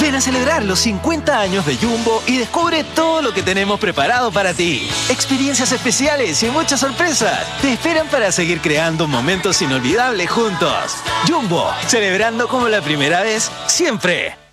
Ven a celebrar los 50 años de Jumbo y descubre todo lo que tenemos preparado para ti. Experiencias especiales y muchas sorpresas te esperan para seguir creando momentos inolvidables juntos. Jumbo, celebrando como la primera vez, siempre.